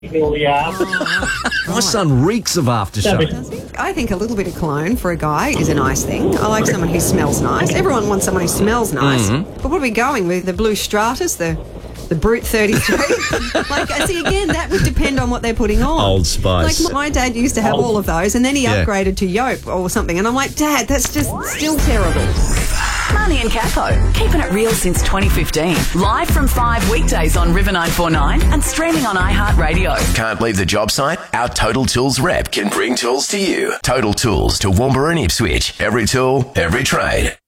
My son reeks of aftershave. I think a little bit of cologne for a guy is a nice thing. I like someone who smells nice. Everyone wants someone who smells nice. But what are we going with? The Blue Stratus, the Brute 33? See, again, that would depend on what they're putting on. Old Spice. Like, my dad used to have all of those, and then he upgraded to Yope or something. And I'm like, Dad, that's just still terrible. Marnie and Catho, keeping it real since 2015. Live from 5 weekdays on River 949 and streaming on iHeartRadio. Can't leave the job site? Our Total Tools rep can bring tools to you. Total Tools to Woomera and Ipswich. Every tool, every trade.